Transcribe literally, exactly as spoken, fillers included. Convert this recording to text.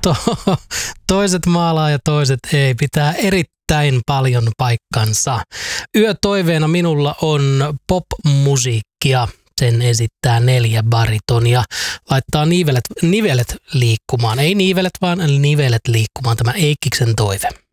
to- toiset maalaa ja toiset ei. Pitää erittäin paljon paikkansa. Yötoiveena minulla on pop-musiikkia. Sen esittää neljä baritonia. Laittaa nivelet, nivelet liikkumaan. Ei nivelet, vaan nivelet liikkumaan. Tämä Eikkiksen toive.